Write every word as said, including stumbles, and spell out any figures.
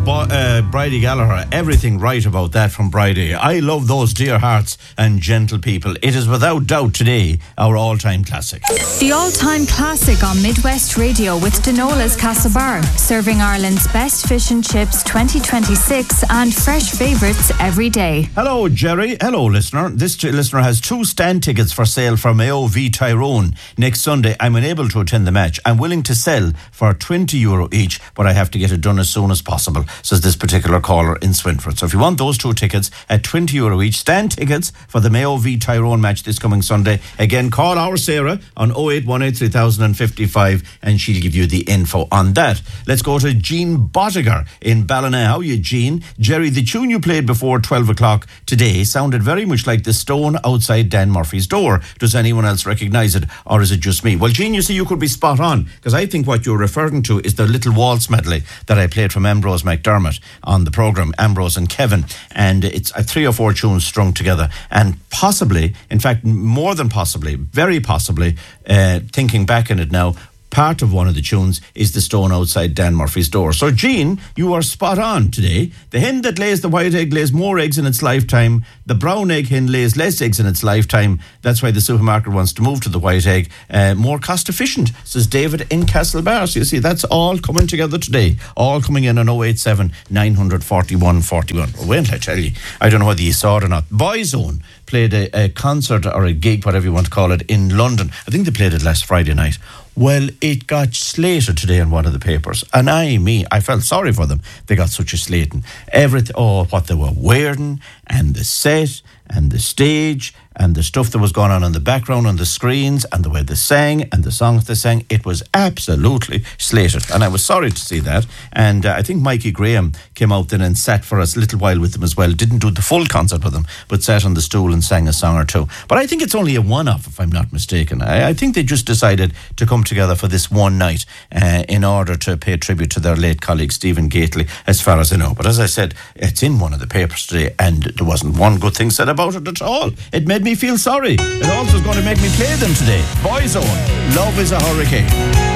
Bo- uh, Bridie Gallagher, everything right about that from Bridie. I love those dear hearts and gentle people. It is without doubt today our all-time classic. The all-time classic on Midwest Radio with Denola's Castlebar, serving Ireland's best fish and chips twenty twenty-six and fresh favourites every day. Hello, Jerry. Hello, listener. This t- listener has two stand tickets for sale for Mayo v Tyrone next Sunday. I'm unable to attend the match. I'm willing to sell for twenty euro each, but I have to get it done as soon as possible, says this particular caller in Swinford. So if you want those two tickets at twenty euro each, stand tickets for the Mayo v Tyrone match this coming Sunday, again, call our Sarah on oh eight one eight three thousand fifty-five and she'll give you the info on that. Let's go to Jean Bottiger in Ballina. How are you, Jean? Jerry, the tune you played before twelve o'clock today sounded very much like the stone outside Dan Murphy's door. Does anyone else recognise it, or is it just me? Well, Jean, you see, you could be spot on, because I think what you're referring to is the little waltz medley that I played from Ambrose McDermott on the programme, Ambrose and Kevin, and it's uh, three or four tunes strung together, and possibly, in fact, more than possibly, very possibly, uh, thinking back in it now, part of one of the tunes is the stone outside Dan Murphy's door. So, Jean, you are spot on today. The hen that lays the white egg lays more eggs in its lifetime. The brown egg hen lays less eggs in its lifetime. That's why the supermarket wants to move to the white egg. Uh, more cost efficient, says David in Castlebar. So you see, that's all coming together today. All coming in on oh eight seven, nine four one, four one. Well, wait until I tell you. I don't know whether you saw it or not. Boyzone played a, a concert or a gig, whatever you want to call it, in London. I think they played it last Friday night. Well, it got slated today in one of the papers. And I, me, I felt sorry for them. They got such a slating. Everything, oh, what they were wearing, and the set, and the stage, and the stuff that was going on in the background on the screens, and the way they sang, and the songs they sang. It was absolutely slated. And I was sorry to see that. And uh, I think Mikey Graham came out then and sat for us a little while with them as well. Didn't do the full concert with them, but sat on the stool and sang a song or two. But I think it's only a one-off, if I'm not mistaken. I, I think they just decided to come together for this one night uh, in order to pay tribute to their late colleague Stephen Gately, as far as I know. But as I said, it's in one of the papers today, and there wasn't one good thing said about it at all. It made me feel sorry. It also is going to make me play them today. Boyzone, Love is a Hurricane.